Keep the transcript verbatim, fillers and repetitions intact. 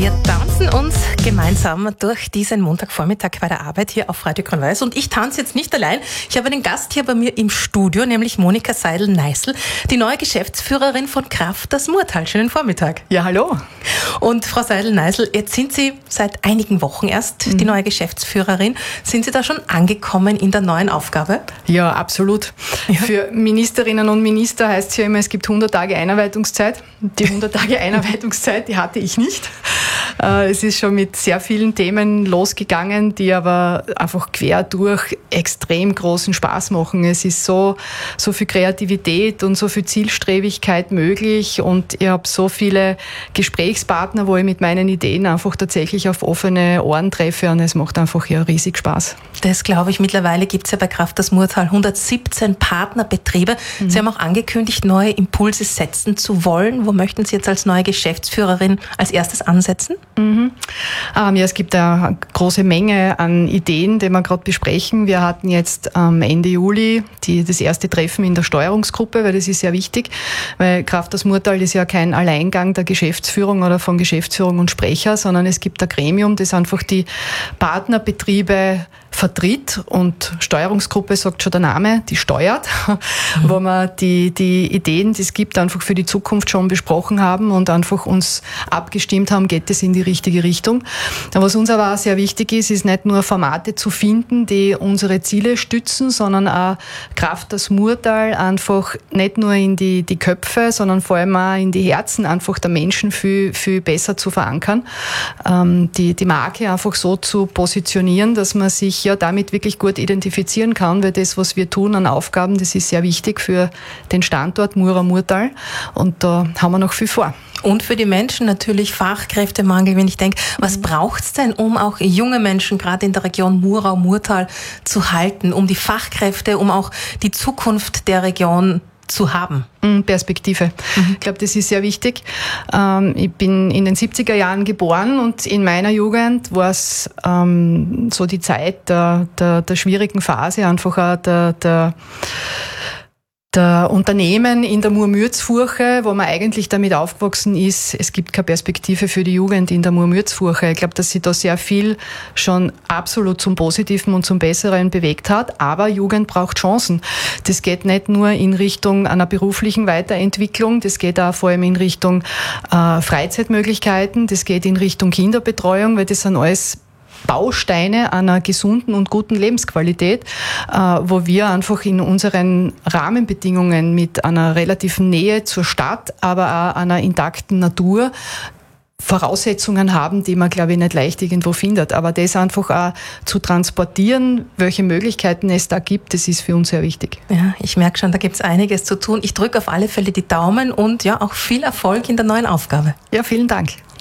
Wir tanzen uns gemeinsam durch diesen Montagvormittag bei der Arbeit hier auf Radio Grün-Weiß. Und ich tanze jetzt nicht allein. Ich habe einen Gast hier bei mir im Studio, nämlich Monika Seidel-Neißl, die neue Geschäftsführerin von Kraft das Murtal. Schönen Vormittag. Ja, hallo. Und Frau Seidel-Neißl, jetzt sind Sie seit einigen Wochen erst mhm. die neue Geschäftsführerin. Sind Sie da schon angekommen in der neuen Aufgabe? Ja, absolut. Ja. Für Ministerinnen und Minister heißt es ja immer, es gibt hundert Tage Einarbeitungszeit. Die hundert Tage Einarbeitungszeit, die hatte ich nicht. Es ist schon mit sehr vielen Themen losgegangen, die aber einfach quer durch extrem großen Spaß machen. Es ist so, so viel Kreativität und so viel Zielstrebigkeit möglich und ich habe so viele Gesprächspartner, wo ich mit meinen Ideen einfach tatsächlich auf offene Ohren treffe und es macht einfach ja riesig Spaß. Das glaube ich. Mittlerweile gibt es ja bei Kraft das Murtal hundertsiebzehn Partnerbetriebe. Mhm. Sie haben auch angekündigt, neue Impulse setzen zu wollen. Wo möchten Sie jetzt als neue Geschäftsführerin als erstes ansetzen? Mhm. Ähm, ja, es gibt eine große Menge an Ideen, die wir gerade besprechen. Wir hatten jetzt am ähm, Ende Juli die, das erste Treffen in der Steuerungsgruppe, weil das ist sehr wichtig, weil Kraft das Murtal ist ja kein Alleingang der Geschäftsführung oder von Geschäftsführung und Sprecher, sondern es gibt ein Gremium, das einfach die Partnerbetriebe vertritt und Steuerungsgruppe, sagt schon der Name, die steuert, mhm. wo wir die, die Ideen, die es gibt, einfach für die Zukunft schon besprochen haben und einfach uns abgestimmt haben, geht es in die richtige Richtung. Was uns aber auch sehr wichtig ist, ist nicht nur Formate zu finden, die unsere Ziele stützen, sondern auch Kraft das Murtal einfach nicht nur in die, die Köpfe, sondern vor allem auch in die Herzen einfach der Menschen viel, viel besser zu verankern. Ähm, die, die Marke einfach so zu positionieren, dass man sich ja damit wirklich gut identifizieren kann, weil das, was wir tun an Aufgaben, das ist sehr wichtig für den Standort Mura-Murtal und da haben wir noch viel vor. Und für die Menschen natürlich Fachkräftemangel, wenn ich denke, was braucht es denn, um auch junge Menschen gerade in der Region Murau-Murtal zu halten, um die Fachkräfte, um auch die Zukunft der Region zu haben? Perspektive. Mhm. Ich glaube, das ist sehr wichtig. Ich bin in den siebziger Jahren geboren und in meiner Jugend war es ähm, so die Zeit der, der, der schwierigen Phase, einfach auch der, der Der Unternehmen in der Murmürzfurche, wo man eigentlich damit aufgewachsen ist, es gibt keine Perspektive für die Jugend in der Murmürzfurche. Ich glaube, dass sich da sehr viel schon absolut zum Positiven und zum Besseren bewegt hat. Aber Jugend braucht Chancen. Das geht nicht nur in Richtung einer beruflichen Weiterentwicklung, das geht auch vor allem in Richtung äh, Freizeitmöglichkeiten, das geht in Richtung Kinderbetreuung, weil das sind alles Bausteine einer gesunden und guten Lebensqualität, äh, wo wir einfach in unseren Rahmenbedingungen mit einer relativen Nähe zur Stadt, aber auch einer intakten Natur Voraussetzungen haben, die man, glaube ich, nicht leicht irgendwo findet. Aber das einfach auch zu transportieren, welche Möglichkeiten es da gibt, das ist für uns sehr wichtig. Ja, ich merke schon, da gibt es einiges zu tun. Ich drücke auf alle Fälle die Daumen und ja, auch viel Erfolg in der neuen Aufgabe. Ja, vielen Dank.